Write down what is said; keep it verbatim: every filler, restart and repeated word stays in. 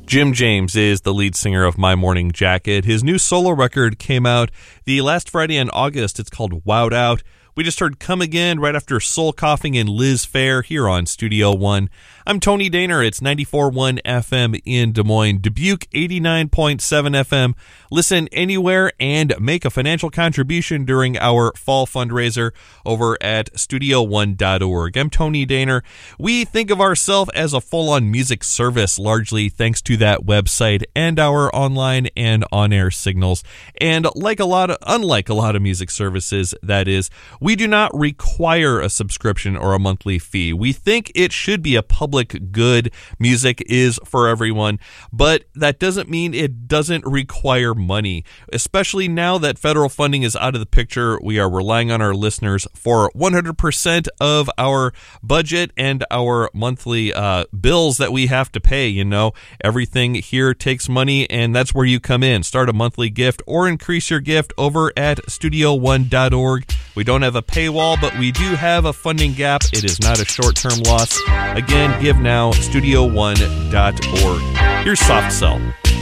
Jim James is the lead singer of My Morning Jacket. His new solo record came out the last Friday in August. It's called Wowed Out. We just heard Come Again right after Soul Coughing and Liz Phair here on Studio One. I'm Tony Daner. It's ninety-four point one F M in Des Moines, Dubuque eighty-nine point seven F M. Listen anywhere and make a financial contribution during our fall fundraiser over at studio one dot org. I'm Tony Daner. We think of ourselves as a full-on music service, largely thanks to that website and our online and on-air signals. And like a lot of, unlike a lot of music services, that is, we do not require a subscription or a monthly fee. We think it should be a public good. Music is for everyone, but that doesn't mean it doesn't require money. Especially now that federal funding is out of the picture, we are relying on our listeners for one hundred percent of our budget and our monthly uh, bills that we have to pay. You know, everything here takes money, and that's where you come in. Start a monthly gift or increase your gift over at studio one dot org. We don't have a paywall, but we do have a funding gap. It is not a short-term loss. Again, give now, studio one dot org. Here's Soft Cell.